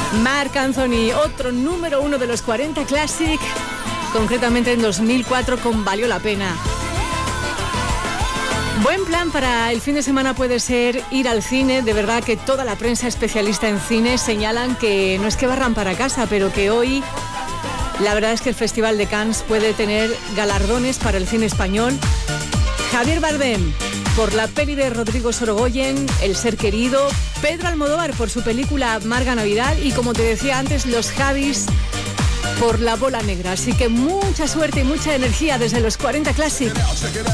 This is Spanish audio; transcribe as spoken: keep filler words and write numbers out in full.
Marc Anthony, otro número uno de los cuarenta Classic, concretamente en dos mil cuatro con Valió la Pena. Buen plan para el fin de semana puede ser ir al cine. De verdad que toda la prensa especialista en cine señalan que no es que barran para casa, pero que hoy la verdad es que el Festival de Cannes puede tener galardones para el cine español. Javier Bardem por la peli de Rodrigo Sorogoyen, El ser querido, Pedro Almodóvar por su película Amarga Navidad y, como te decía antes, los Javis por La bola negra. Así que mucha suerte y mucha energía desde los cuarenta Classic.